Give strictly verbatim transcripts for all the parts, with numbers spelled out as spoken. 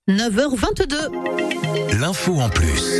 neuf heures vingt-deux. L'info en plus.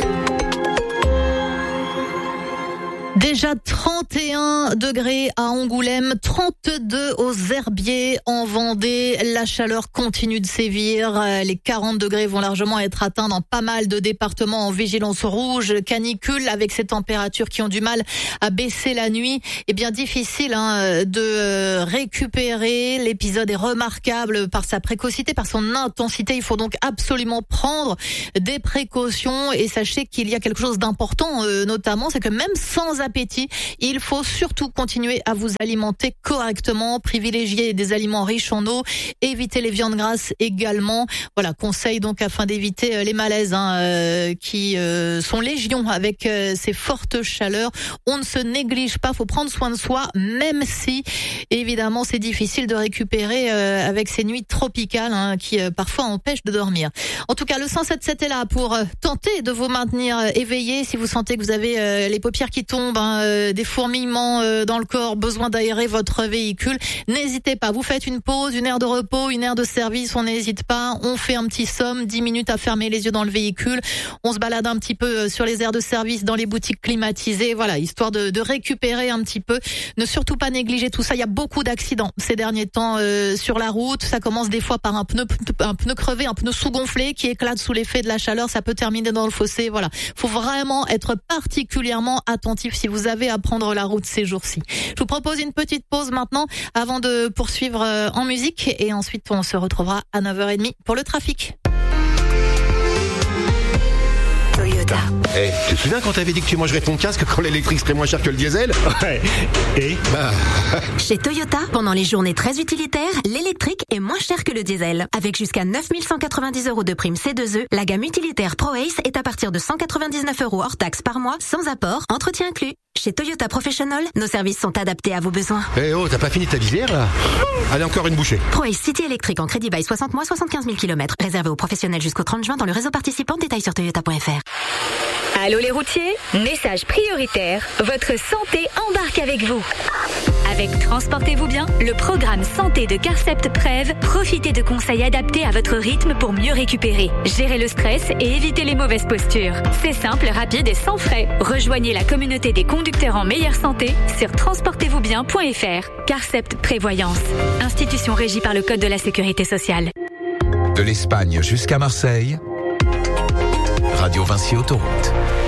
Déjà trente et un degrés à Angoulême, trente-deux aux Herbiers en Vendée. La chaleur continue de sévir. Les quarante degrés vont largement être atteints dans pas mal de départements en vigilance rouge. Canicule avec ces températures qui ont du mal à baisser la nuit. Et bien difficile hein, de récupérer. L'épisode est remarquable par sa précocité, par son intensité. Il faut donc absolument prendre des précautions. Et sachez qu'il y a quelque chose d'important, euh, notamment, c'est que même sans appétit, il faut surtout continuer à vous alimenter correctement, privilégier des aliments riches en eau, éviter les viandes grasses également. Voilà, conseil donc afin d'éviter les malaises hein, euh, qui euh, sont légion avec euh, ces fortes chaleurs. On ne se néglige pas, faut prendre soin de soi, même si évidemment c'est difficile de récupérer euh, avec ces nuits tropicales hein, qui euh, parfois empêchent de dormir. En tout cas, le cent sept sept est là pour euh, tenter de vous maintenir euh, éveillé. Si vous sentez que vous avez euh, les paupières qui tombent, Ben, euh, des fourmillements euh, dans le corps, besoin d'aérer votre véhicule, n'hésitez pas, vous faites une pause, une aire de repos, une aire de service, on n'hésite pas, on fait un petit somme, dix minutes à fermer les yeux dans le véhicule, on se balade un petit peu sur les aires de service, dans les boutiques climatisées, voilà, histoire de, de récupérer un petit peu, ne surtout pas négliger tout ça. Il y a beaucoup d'accidents ces derniers temps euh, sur la route, ça commence des fois par un pneu, un pneu crevé, un pneu sous-gonflé qui éclate sous l'effet de la chaleur, ça peut terminer dans le fossé, voilà, faut vraiment être particulièrement attentif si vous avez à prendre la route ces jours-ci. Je vous propose une petite pause maintenant avant de poursuivre en musique et ensuite on se retrouvera à neuf heures trente pour le trafic. Toyota. Eh, hey, tu te souviens quand t'avais dit que tu mangerais ton casque quand l'électrique serait moins cher que le diesel? Ouais. Et bah... Chez Toyota, pendant les journées très utilitaires, l'électrique est moins cher que le diesel. Avec jusqu'à neuf mille cent quatre-vingt-dix euros de prime C deux E, la gamme utilitaire ProAce est à partir de cent quatre-vingt-dix-neuf euros hors taxe par mois, sans apport, entretien inclus. Chez Toyota Professional, nos services sont adaptés à vos besoins. Eh hey oh, t'as pas fini ta visière là? Allez, encore une bouchée. ProAce City électrique en crédit bail soixante mois, soixante-quinze mille kilomètres. Réservé aux professionnels jusqu'au trente juin dans le réseau participant. Détails sur toyota point f r. Allô les routiers, message prioritaire, votre santé embarque avec vous. Avec Transportez-vous bien, le programme santé de Carcept Prev, profitez de conseils adaptés à votre rythme pour mieux récupérer, gérer le stress et éviter les mauvaises postures. C'est simple, rapide et sans frais. Rejoignez la communauté des conducteurs en meilleure santé sur transportez vous bien point f r. Carcept Prévoyance, institution régie par le Code de la Sécurité sociale. De l'Espagne jusqu'à Marseille, Radio Vinci Autoroute.